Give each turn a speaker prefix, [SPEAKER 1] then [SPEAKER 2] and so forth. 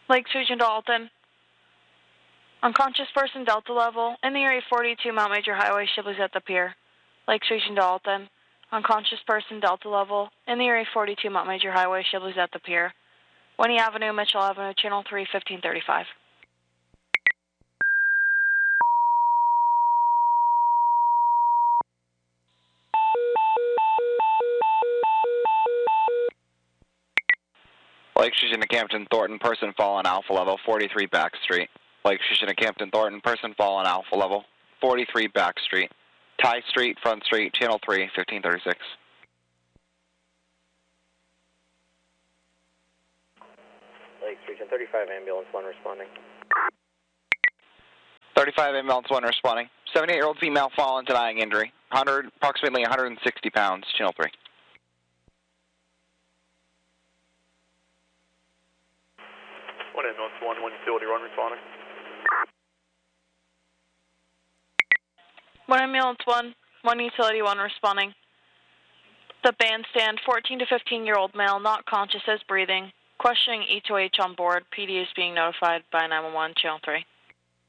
[SPEAKER 1] Lakes Region Dalton. Unconscious person, Delta level. In the area 42 Mount Major Highway, Shibley's at the pier. Lakes Region Dalton. Unconscious person, Delta level. In the area 42 Mount Major Highway, Shibley's at the pier. Winnie Avenue, Mitchell Avenue, Channel 3, 1535.
[SPEAKER 2] Lakes Region to Campton Thornton, person fallen Alpha level, 43 Back Street. Lakes Region to Campton Thornton, person fallen Alpha level, 43 Back Street. Ty Street, Front Street, Channel 3, 1536.
[SPEAKER 3] Lakes Region 35, ambulance 1 responding.
[SPEAKER 2] 35 ambulance 1 responding. 78-year-old female fallen, denying injury. Approximately 160 pounds, Channel 3.
[SPEAKER 3] 1 ambulance 1, 1 utility 1 responding.
[SPEAKER 1] 1 ambulance 1, 1 utility 1 responding. The bandstand, 14 to 15-year-old male, not conscious as breathing. Questioning E2H on board. PD is being notified by 911, Channel 3.